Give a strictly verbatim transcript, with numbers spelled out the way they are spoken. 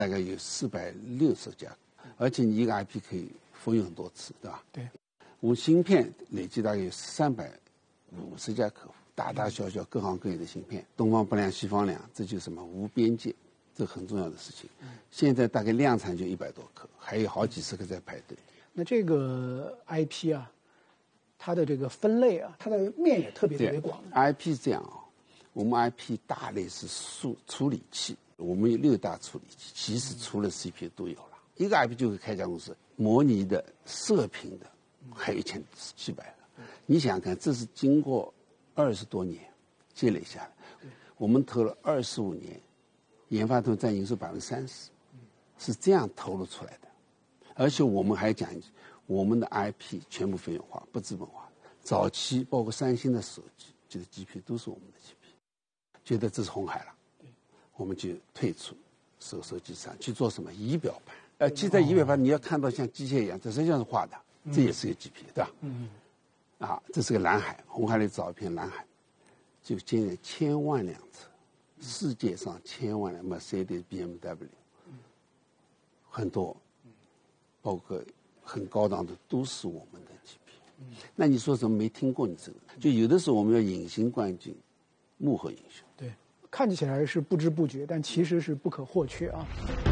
大概有四百六十家，而且你一个 I P 可以复用很多次，对吧？ 对。 我们芯片累计大概有三百五十家客户，大大小小各行各业的芯片，东方不亮西方亮，这就是什么无边界，这很重要的事情。现在大概量产就一百多颗，还有好几十个在排队。 那这个 I P 啊，它的这个分类啊，它的面也特别特别广。 I P 是这样啊，我们 I P 大类是处处理器，我们有六大处理器，其实除了 C P U 都有了。一个 I P 就会开家公司，模拟的、射频的，还有一千七百个。你想想看，这是经过二十多年积累下来，我们投了二十五年，研发投占营收百分之三十，是这样投入出来的。而且我们还讲，我们的 I P 全部费用化，不资本化。早期包括三星的手机，就是 G P U 都是我们的 G P U， 觉得这是红海了，我们就退出手手机上去做什么仪表盘。呃，其实在仪表盘你要看到像机械一样，这实际上是画的，这也是个 G P U， 对吧？嗯。啊，这是个蓝海，红海里找一片蓝海，就建了千万辆车，世界上千万辆 Mercedes、B M W， 很多，包括很高档的都是我们的 G P U。那你说什么没听过你这个？就有的时候我们要隐形冠军，幕后英雄。 对，看起来是不知不觉，但其实是不可或缺啊。